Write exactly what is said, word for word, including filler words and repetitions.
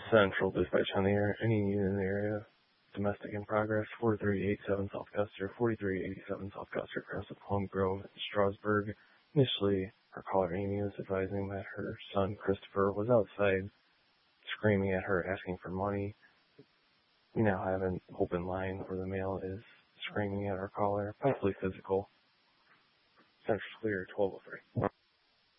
Central dispatch on the air. Any unit in the area. Domestic in progress. forty-three eighty-seven South Custer. forty-three eighty-seven South Custer across the Plum Grove in Strasburg. Initially, her caller Amy was advising that her son Christopher was outside screaming at her, asking for money. We now have an open line where the male is screaming at our caller, possibly physical. Central clear, twelve oh three.